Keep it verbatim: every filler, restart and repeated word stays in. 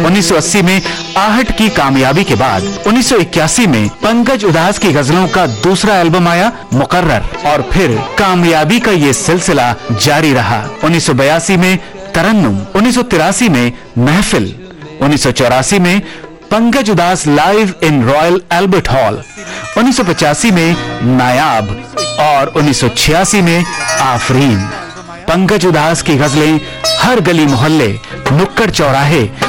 उन्नीस सौ अस्सी में आहट की कामयाबी के बाद उन्नीस सौ इक्यासी में पंकज उधास की गजलों का दूसरा एल्बम आया मुकर्रर, और फिर कामयाबी का ये सिलसिला जारी रहा। उन्नीस सौ बयासी में तरन्नुम, उन्नीस सौ तिरासी में महफिल, उन्नीस सौ चौरासी में Pankaj Udhas live in royal Albert hall, उन्नीस सौ पचासी में नायाब और उन्नीस सौ छियासी में आफरीन। पंकज उधास की गजलें हर गली मोहल्ले, नुक्कड़ चौराहे